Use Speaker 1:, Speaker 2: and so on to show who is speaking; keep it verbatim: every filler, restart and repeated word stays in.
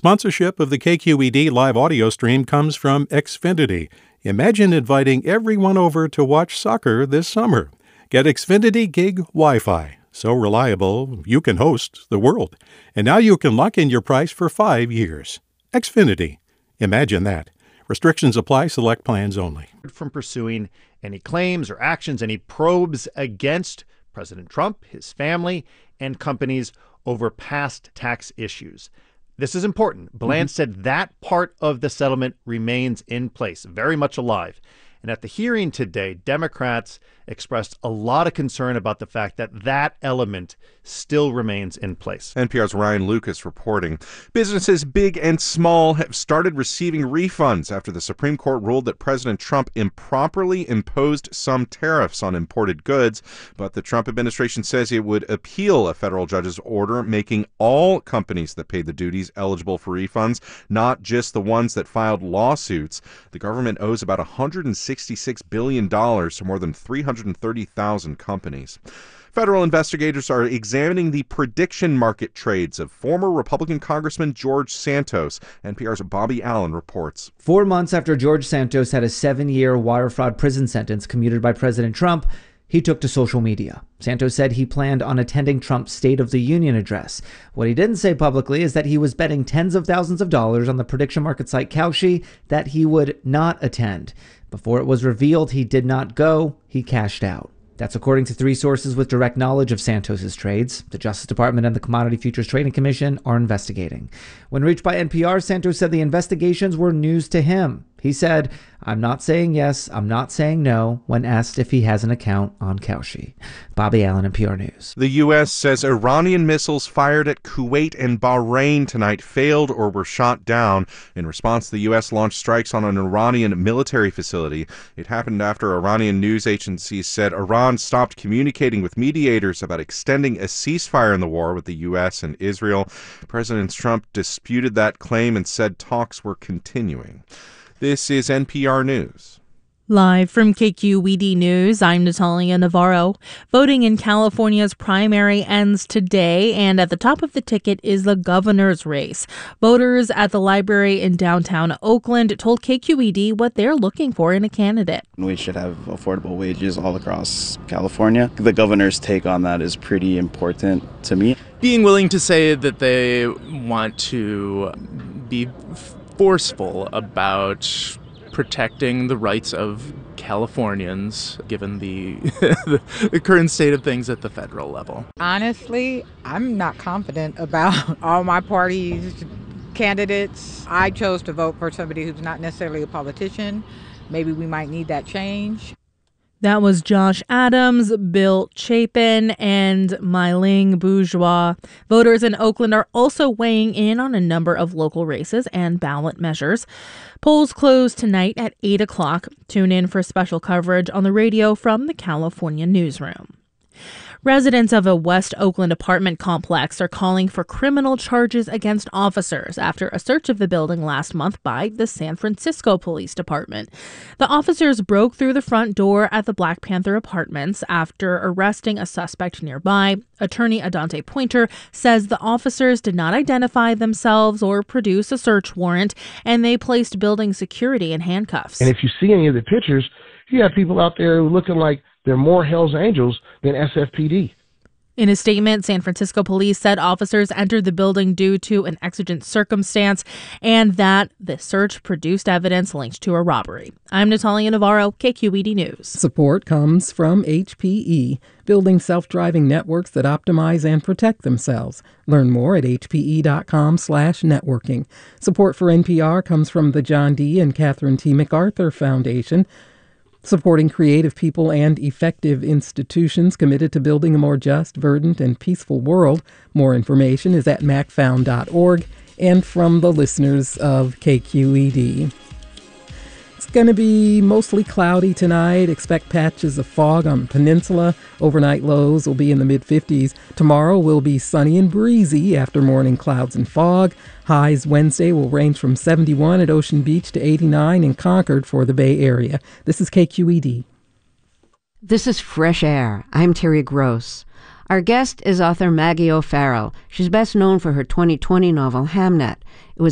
Speaker 1: Sponsorship of the K Q E D live audio stream comes from Xfinity. Imagine inviting everyone over to watch soccer this summer. Get Xfinity Gig Wi-Fi. So reliable, you can host the world. And now you can lock in your price for five years. Xfinity. Imagine that. Restrictions apply. Select plans only.
Speaker 2: From pursuing any claims or actions, any probes against President Trump, his family, and companies over past tax issues. This is important. Bland mm-hmm. said that part of the settlement remains in place, very much alive. And at the hearing today, Democrats expressed a lot of concern about the fact that that element still remains in place.
Speaker 3: N P R's Ryan Lucas reporting. Businesses big and small have started receiving refunds after the Supreme Court ruled that President Trump improperly imposed some tariffs on imported goods. But the Trump administration says it would appeal a federal judge's order making all companies that paid the duties eligible for refunds, not just the ones that filed lawsuits. The government owes about one hundred sixty-six billion dollars to more than three hundred thirty thousand companies. Federal investigators are examining the prediction market trades of former Republican Congressman George Santos. N P R's Bobby Allen reports.
Speaker 4: Four months after George Santos had a seven-year wire fraud prison sentence commuted by President Trump, he took to social media. Santos said he planned on attending Trump's State of the Union address. What he didn't say publicly is that he was betting tens of thousands of dollars on the prediction market site Kalshi that he would not attend. Before it was revealed he did not go, he cashed out. That's according to three sources with direct knowledge of Santos's trades. The Justice Department and the Commodity Futures Trading Commission are investigating. When reached by N P R, Santos said the investigations were news to him. He said, "I'm not saying yes, I'm not saying no," when asked if he has an account on Kalshi. Bobby Allen, N P R News.
Speaker 3: The U S says Iranian missiles fired at Kuwait and Bahrain tonight failed or were shot down. In response, the U S launched strikes on an Iranian military facility. It happened after Iranian news agencies said Iran stopped communicating with mediators about extending a ceasefire in the war with the U S and Israel. President Trump disputed that claim and said talks were continuing. This is N P R News.
Speaker 5: Live from K Q E D News, I'm Natalia Navarro. Voting in California's primary ends today, and at the top of the ticket is the governor's race. Voters at the library in downtown Oakland told K Q E D what they're looking for in a candidate.
Speaker 6: We should have affordable wages all across California. The governor's take on that is pretty important to me.
Speaker 7: Being willing to say that they want to be forceful about protecting the rights of Californians, given the, the current state of things at the federal level.
Speaker 8: Honestly, I'm not confident about all my party's candidates. I chose to vote for somebody who's not necessarily a politician. Maybe we might need that change.
Speaker 5: That was Josh Adams, Bill Chapin, and Mylene Bourgeois. Voters in Oakland are also weighing in on a number of local races and ballot measures. Polls close tonight at eight o'clock. Tune in for special coverage on the radio from the California newsroom. Residents of a West Oakland apartment complex are calling for criminal charges against officers after a search of the building last month by the San Francisco Police Department. The officers broke through the front door at the Black Panther Apartments after arresting a suspect nearby. Attorney Adante Pointer says the officers did not identify themselves or produce a search warrant, and they placed building security in handcuffs.
Speaker 9: And if you see any of the pictures, you have people out there looking like they're more Hells Angels than S F P D.
Speaker 5: In a statement, San Francisco police said officers entered the building due to an exigent circumstance and that the search produced evidence linked to a robbery. I'm Natalia Navarro, K Q E D News.
Speaker 10: Support comes from H P E, building self-driving networks that optimize and protect themselves. Learn more at hpe.com slash networking. Support for N P R comes from the John D. and Catherine T. MacArthur Foundation, supporting creative people and effective institutions committed to building a more just, verdant, and peaceful world. More information is at mac found dot org and from the listeners of K Q E D. It's going to be mostly cloudy tonight. Expect patches of fog on the peninsula. Overnight lows will be in the mid-fifties. Tomorrow will be sunny and breezy after morning clouds and fog. Highs Wednesday will range from seventy-one at Ocean Beach to eighty-nine in Concord for the Bay Area. This is K Q E D.
Speaker 11: This is Fresh Air. I'm Terry Gross. Our guest is author Maggie O'Farrell. She's best known for her twenty twenty novel Hamnet. It was